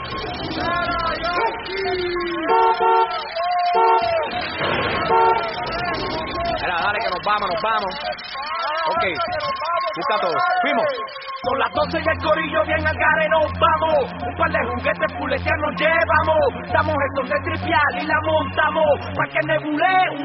Mira, dale que nos vamos. Ok, busca todo. Fuimos. Son las 12 y el corillo bien al gare nos vamos. Un par de juguetes fuletear nos llevamos. Damos estos de tripial y la montamos. Pa' que nebule